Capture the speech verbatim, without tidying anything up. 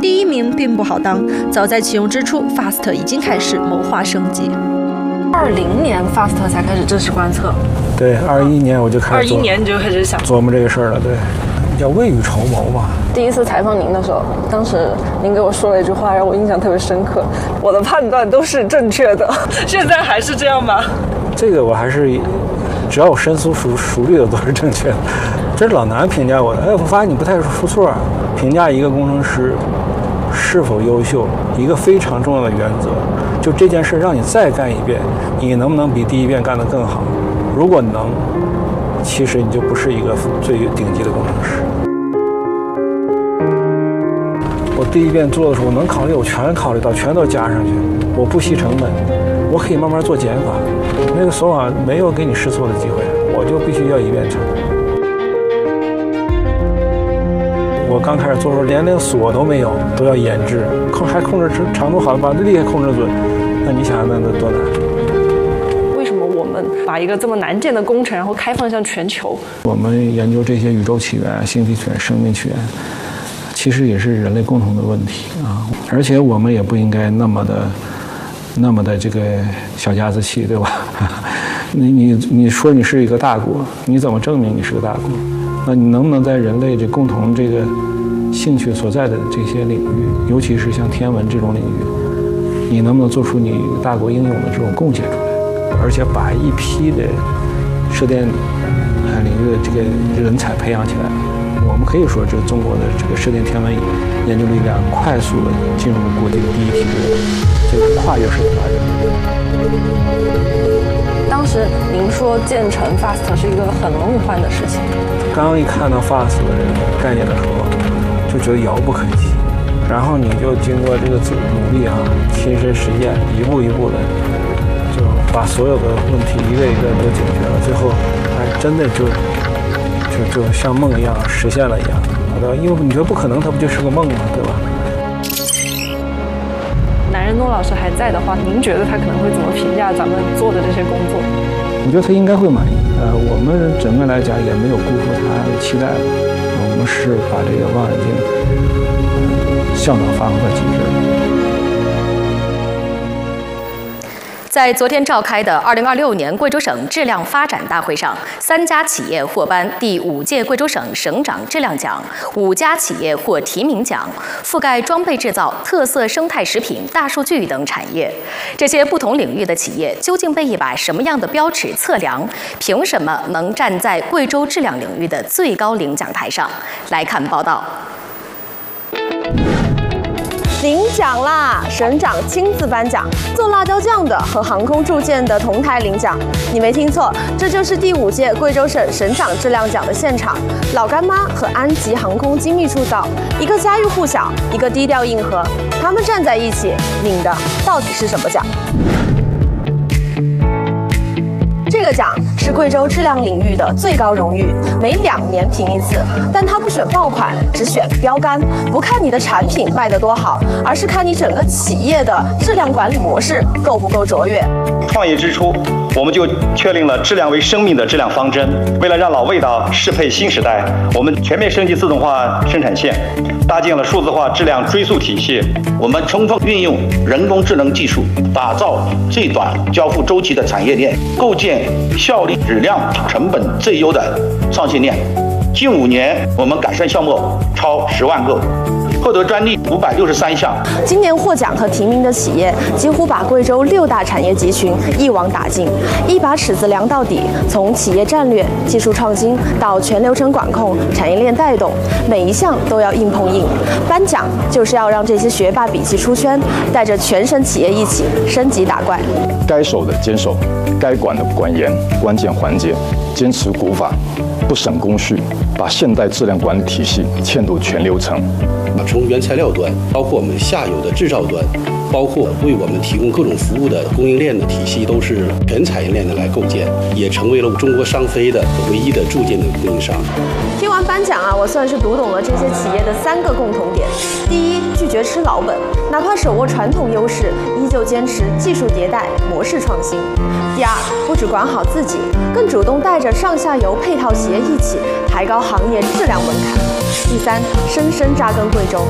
第一名并不好当，早在启用之初 ，Fast 已经开始谋划升级。 二零年 Fast 才开始正式观测。 对，二一年我就开始。 二一年你就开始想琢磨这个事儿了，对，叫未雨绸缪嘛。 第一次采访您的时候，当时您给我说了一句话，让我印象特别深刻。我的判断都是正确的，现在还是这样吗？ 这个我还是，只要我深思熟熟虑的都是正确的。这是老南评价我的，哎，我发现你不太出错。评价一个工程师是否优秀，一个非常重要的原则，就这件事让你再干一遍，你能不能比第一遍干得更好？如果能，其实你就不是一个最顶级的工程师。我第一遍做的时候，我能考虑，我全考虑到，全都加上去，我不惜成本，我可以慢慢做减法。那个索瓦没有给你试错的机会，我就必须要一遍成。我刚开始做的时候，连那个锁都没有，都要研制，控还控制长度好，把力还控制准，那你想想那那多难？ 为什么我们把一个这么难建的工程，然后开放向全球？ 我们研究这些宇宙起源、星体起源、生命起源，其实也是人类共同的问题啊！而且我们也不应该那么的、那么的这个小家子气，对吧？你你你说你是一个大国，你怎么证明你是个大国？那你能不能在人类这共同这个兴趣所在的这些领域，尤其是像天文这种领域，你能不能做出你大国应有的这种贡献出来？而且把一批的射电领域的这个人才培养起来，我们可以说，这个中国的这个射电天文研究力量快速的进入国际第一梯队，这个跨越式的发展。 当时您说建成 Fast 是一个很梦幻的事情。 刚一看到 Fast 的这个概念的时候，就觉得遥不可及。然后你就经过这个努力啊，亲身实践，一步一步的，就把所有的问题一个一个都解决了。最后，哎，真的就就就像梦一样实现了一样，对吧？因为你觉得不可能，它不就是个梦吗？对吧？ 南仁东老师还在的话，您觉得他可能会怎么评价咱们做的这些工作？ 我觉得他应该会满意。呃，我们整个来讲也没有辜负他的期待，我们是把这个望远镜呃效能发挥到极致。 在昨天召开的二零二六年贵州省质量发展大会上，三家企业获颁第五届贵州省省长质量奖，五家企业获提名奖，覆盖装备制造、特色生态食品、大数据等产业。这些不同领域的企业究竟被一把什么样的标尺测量？凭什么能站在贵州质量领域的最高领奖台上？来看报道。 领奖啦！省长亲自颁奖，做辣椒酱的和航空铸件的同台领奖。你没听错，这就是第五届贵州省省长质量奖的现场。老干妈和安吉航空精密铸造，一个家喻户晓，一个低调硬核，他们站在一起，领的到底是什么奖？这个奖是贵州质量领域的最高荣誉，每两年评一次，但它不选爆款，只选标杆，不看你的产品卖得多好，而是看你整个企业的质量管理模式够不够卓越。 创业之初，我们就确定了质量为生命的质量方针。为了让老味道适配新时代，我们全面升级自动化生产线，搭建了数字化质量追溯体系。 我们充分运用人工智能技术，打造最短交付周期的产业链，构建效率、质量、成本最优的创新链。近五年，我们改善项目超十万个。获得专利五百六十三项。 今年获奖和提名的企业几乎把贵州六大产业集群一网打尽，一把尺子量到底。从企业战略、技术创新到全流程管控、产业链带动，每一项都要硬碰硬。颁奖就是要让这些学霸比气出圈，带着全省企业一起升级打怪。 该守的坚守，该管的管严，关键环节坚持古法，不省工序，把现代质量管理体系嵌入全流程。 从原材料端，包括我们下游的制造端，包括为我们提供各种服务的供应链的体系，都是全产业链的来构建，也成为了中国商飞的唯一的铸件的供应商。 听完颁奖啊，我算是读懂了这些企业的三个共同点：第一，拒绝吃老本，哪怕手握传统优势，依旧坚持技术迭代、模式创新；第二，不只管好自己，更主动带着上下游配套企业一起抬高行业质量门槛；第三，深深扎根贵州。